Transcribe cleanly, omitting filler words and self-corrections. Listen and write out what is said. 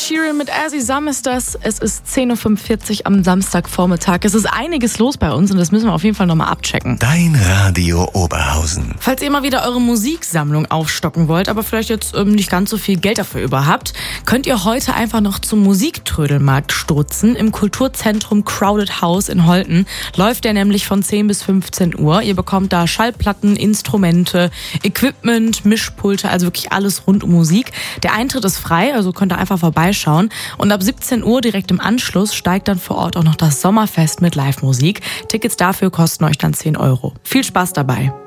Sheeran mit As Sam ist das. Es ist 10.45 Uhr am Samstagvormittag. Es ist einiges los bei uns und das müssen wir auf jeden Fall nochmal abchecken. Dein Radio Oberhausen. Falls ihr mal wieder eure Musiksammlung aufstocken wollt, aber vielleicht jetzt nicht ganz so viel Geld dafür über habt, könnt ihr heute einfach noch zum Musiktrödelmarkt stutzen. Im Kulturzentrum Crowded House in Holten läuft der nämlich von 10 bis 15 Uhr. Ihr bekommt da Schallplatten, Instrumente, Equipment, Mischpulte, also wirklich alles rund um Musik. Der Eintritt ist frei, also könnt ihr einfach vorbeischauen. Und ab 17 Uhr direkt im Anschluss steigt dann vor Ort auch noch das Sommerfest mit Live-Musik. Tickets dafür kosten euch dann 10 Euro. Viel Spaß dabei!